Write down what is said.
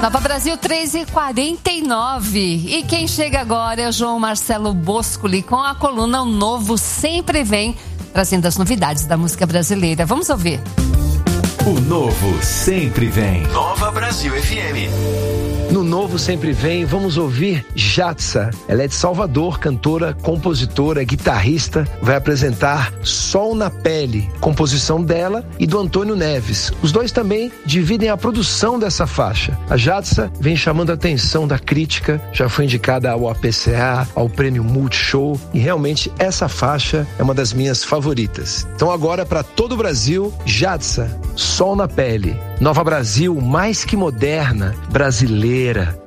Nova Brasil 3h49. E quem chega agora é o João Marcelo Boscoli com a coluna O Novo Sempre Vem, trazendo as novidades da música brasileira. Vamos ouvir. O Novo Sempre Vem. Nova Brasil FM. No Novo Sempre Vem, vamos ouvir Jatsa. Ela é de Salvador, cantora, compositora, guitarrista. Vai apresentar Sol na Pele, composição dela e do Antônio Neves. Os dois também dividem a produção dessa faixa. A Jatsa vem chamando a atenção da crítica, já foi indicada ao APCA, ao Prêmio Multishow, e realmente essa faixa é uma das minhas favoritas. Então agora para todo o Brasil, Jatsa, Sol na Pele. Nova Brasil, mais que moderna, brasileira.